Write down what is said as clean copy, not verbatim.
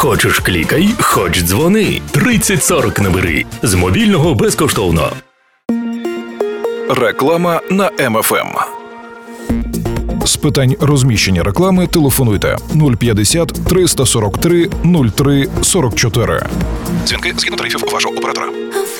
Хочеш клікай, хоч дзвони. 3040 набери. З мобільного безкоштовно. Реклама на МФМ. З питань розміщення реклами телефонуйте 050 343 03 44. Дзвінки згідно тарифів вашого оператора.